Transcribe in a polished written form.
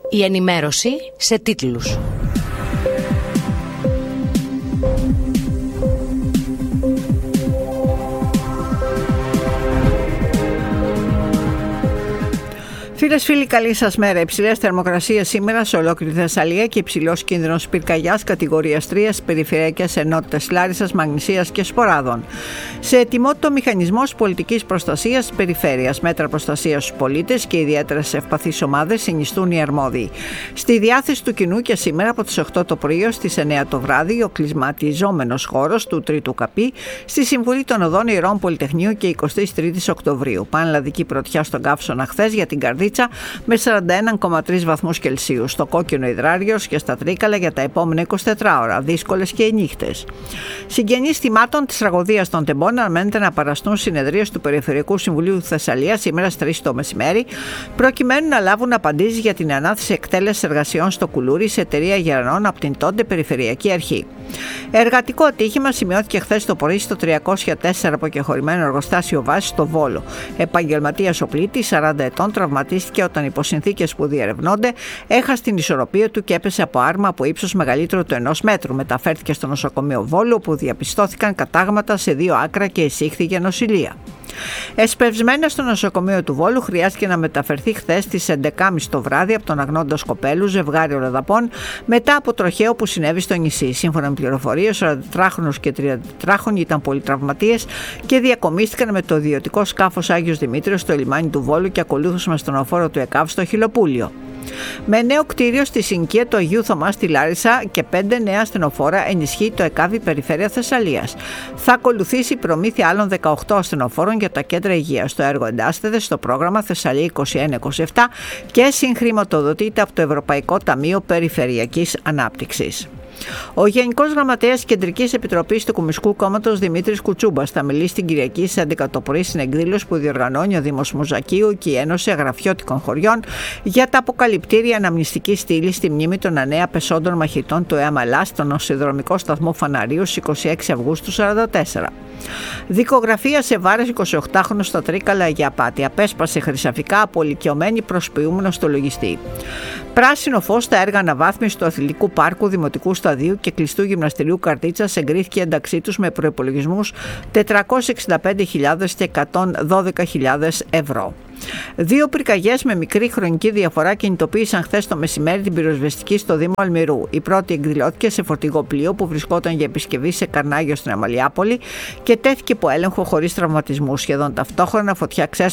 Η ενημέρωση σε τίτλους. Φίλες, φίλοι, καλή σας μέρα. Υψηλές θερμοκρασίες σήμερα σε ολόκληρη Θεσσαλία και υψηλός κίνδυνος πυρκαγιάς κατηγορίας 3 στις περιφερειακές ενότητες Λάρισσας, Μαγνησίας και Σποράδων. Σε ετοιμότητα ο μηχανισμός πολιτικής προστασίας της περιφέρειας. Μέτρα προστασίας στους πολίτες και ιδιαίτερα σε ευπαθείς ομάδες συνιστούν οι αρμόδιοι. Στη διάθεση του κοινού και σήμερα από τις 8 το πρωί στις 9 το βράδυ ο κλεισματιζόμενος χώρος του Τρίτου Καπί στη Συμβουλή των Οδών Ιερών Πολυτεχνείου και 23 Οκτωβρίου. Πανελλαδική πρωτιά στον Καύσωνα χθες για την Καρδίτσα με 41,3 βαθμούς Κελσίου. Στο Κόκκινο Υδράριος και στα Τρίκαλα για τα επόμενα 24 ώρα. Δύσκολες και οι νύχτες. Συγγενείς θυμάτων της τραγωδίας των Τεμπών αναμένεται να παραστούν συνεδρίες του Περιφερειακού Συμβουλίου Θεσσαλίας σήμερα στις 3 το μεσημέρι, προκειμένου να λάβουν απαντήσεις για την ανάθεση εκτέλεσης εργασιών στο Κουλούρι σε εταιρεία Γερανών από την τότε Περιφερειακή Αρχή. Εργατικό ατύχημα σημειώθηκε χθες το πρωί στο 304 αποκεχωρημένο εργοστάσιο βάσης στο Βόλο. Επαγγελματίας ο πλήτης, 40 ετών, τραυματίστηκε όταν υπό συνθήκες που διερευνώνται έχασε την ισορροπία του και έπεσε από άρμα από ύψος μεγαλύτερο του 1 μέτρου. Μεταφέρθηκε στο νοσοκομείο Βόλου, όπου διαπιστώθηκαν κατάγματα σε 2 άκρα και εισήχθηκε νοσηλεία. Εσπευσμένα στο νοσοκομείο του Βόλου χρειάστηκε να μεταφερθεί χθες στις 11.30 το βράδυ από τον Αγνώντα Σκοπέλου ζευγάρι Ολοδαπών μετά από τροχαίο που συνέβη στο νησί. Σύμφωνα με πληροφορίες, 44χρονος και 33χρονοι ήταν πολυτραυματίες και διακομίστηκαν με το ιδιωτικό σκάφος Άγιος Δημήτριος στο λιμάνι του Βόλου και ακολούθως με στενοφόρο του ΕΚΑΒ στο Χιλοπούλιο. Με νέο κτίριο στη συνοικία του Αγίου Θωμά στη Λάρισα και 5 νέα ασθενοφόρα ενισχύει το ΕΚΑΒ η Περιφέρεια Θεσσαλίας. Θα ακολουθήσει η προμήθεια άλλων 18 ασθενοφόρων για τα κέντρα υγείας. Το έργο εντάσσεται στο πρόγραμμα Θεσσαλία 21-27 και συγχρηματοδοτείται από το Ευρωπαϊκό Ταμείο Περιφερειακής Ανάπτυξης. Ο Γενικός Γραμματέας Κεντρικής Επιτροπής του Κομμουνιστικού Κόμματος Δημήτρης Κουτσούμπας θα μιλήσει την Κυριακή στις 11 το πρωί στην εκδήλωση που διοργανώνει ο Δήμος Μουζακίου και η Ένωση Αγραφιώτικων Χωριών για τα αποκαλυπτήρια αναμνηστική στήλη στη μνήμη των 9 πεσόντων μαχητών του ΕΑΜΑΛΑ στον νοσοκομικό σταθμό Φαναρίου στις 26 Αυγούστου 1944. Δικογραφία σε βάρος 28χρονο στα Τρίκαλα για απάτη. Απέσπασε χρυσαφικά από ηλικιωμένη προσποιούμενο στο λογιστή. Πράσινο φως στα έργα αναβάθμισης του Αθλητικού Πάρκου Δημοτικού Σταδίου και κλειστού Γυμναστηρίου Καρδίτσας εγκρίθηκε η ένταξή τους με προϋπολογισμούς 465.000 και 112.000 ευρώ. 2 πυρκαγιές με μικρή χρονική διαφορά κινητοποίησαν χθες το μεσημέρι την πυροσβεστική στο Δήμο Αλμυρού. Η πρώτη εκδηλώθηκε σε φορτηγό πλοίο που βρισκόταν για επισκευή σε Καρνάγιο στην Αμαλιάπολη και τέθηκε υπό έλεγχο χωρίς τραυματισμούς. Σχεδόν ταυτόχρονα φωτιά ξέσπασε